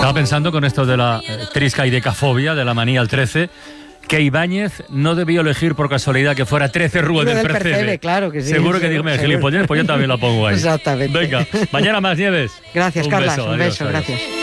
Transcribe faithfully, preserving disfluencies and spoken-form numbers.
Estaba pensando con esto de la eh, triscaidecafobia, de la manía al trece, que Ibáñez no debió elegir por casualidad que fuera trece Rúa del, del Percebe. Percebe. Claro que sí. Seguro que dígame, gilipollas, pues yo también la pongo ahí. Exactamente. Venga, mañana más, Nieves. Gracias, un Carlas. Beso, un adiós, beso, adiós. gracias.